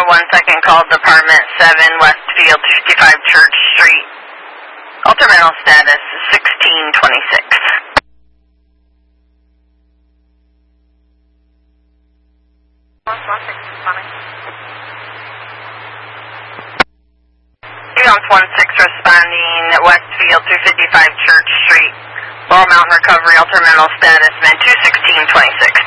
2 call Department 7, Westfield 55 Church Street. Alter mental status 1626. Unit 16 responding Westfield 255 Church Street. Laurel Mountain Recovery, alter mental status, man 21626.